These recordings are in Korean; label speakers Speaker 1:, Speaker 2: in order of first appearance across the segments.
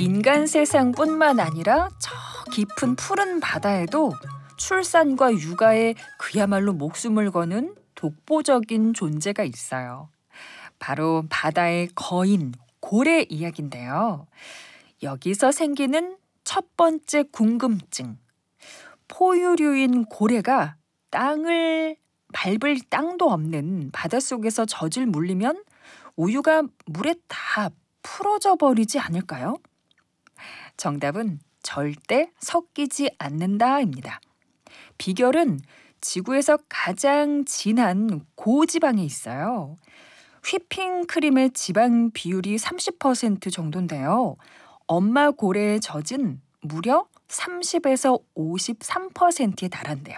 Speaker 1: 인간 세상뿐만 아니라 저 깊은 푸른 바다에도 출산과 육아에 그야말로 목숨을 거는 독보적인 존재가 있어요. 바로 바다의 거인, 고래 이야기인데요. 여기서 생기는 첫 번째 궁금증. 포유류인 고래가 땅을 밟을 땅도 없는 바닷속에서 젖을 물리면 우유가 물에 다 풀어져 버리지 않을까요? 정답은 절대 섞이지 않는다입니다. 비결은 지구에서 가장 진한 고지방에 있어요. 휘핑크림의 지방 비율이 30% 정도인데요. 엄마 고래의 젖은 무려 30에서 53%에 달한대요.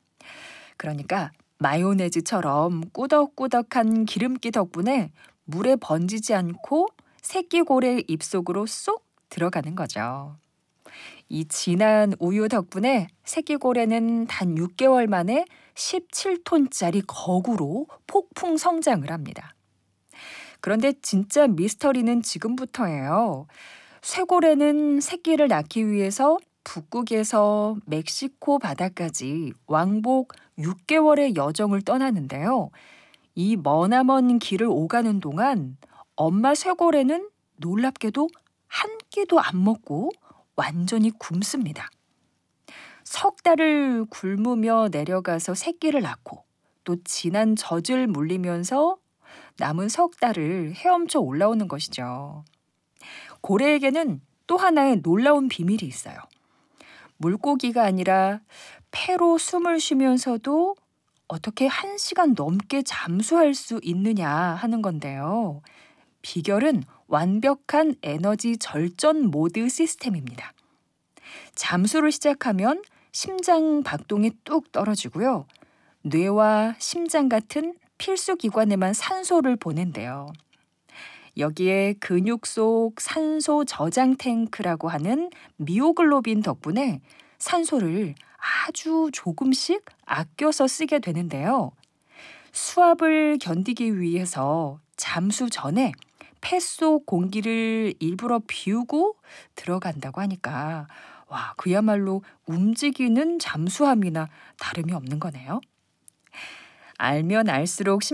Speaker 1: 그러니까 마요네즈처럼 꾸덕꾸덕한 기름기 덕분에 물에 번지지 않고 새끼 고래의 입속으로 쏙 들어가는 거죠. 이 진한 우유 덕분에 새끼 고래는 단 6개월 만에 17톤짜리 거구로 폭풍 성장을 합니다. 그런데 진짜 미스터리는 지금부터예요. 쇠고래는 새끼를 낳기 위해서 북극에서 멕시코 바다까지 왕복 6개월의 여정을 떠나는데요. 이 머나먼 길을 오가는 동안 엄마 쇠고래는 놀랍게도 한 끼도 안 먹고 완전히 굶습니다. 석 달을 굶으며 내려가서 새끼를 낳고 또 진한 젖을 물리면서 남은 석 달을 헤엄쳐 올라오는 것이죠. 고래에게는 또 하나의 놀라운 비밀이 있어요. 물고기가 아니라 폐로 숨을 쉬면서도 어떻게 1시간 넘게 잠수할 수 있느냐 하는 건데요. 비결은 완벽한 에너지 절전 모드 시스템입니다. 잠수를 시작하면 심장 박동이 뚝 떨어지고요. 뇌와 심장 같은 필수 기관에만 산소를 보낸대요. 여기에 근육 속 산소 저장 탱크라고 하는 미오글로빈 덕분에 산소를 아주 조금씩 아껴서 쓰게 되는데요. 수압을 견디기 위해서 잠수 전에 폐 속 공기를 일부러 비우고 들어간다고 하니까 그야말로 움직이는 잠수함이나 다름이 없는 거네요. 알면 알수록